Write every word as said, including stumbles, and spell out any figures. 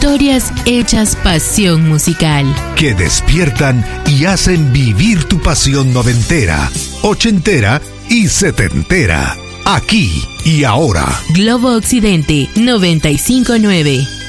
Historias hechas pasión musical. Que despiertan y hacen vivir tu pasión noventera, ochentera y setentera. Aquí y ahora. Globo Occidente noventa y cinco punto nueve.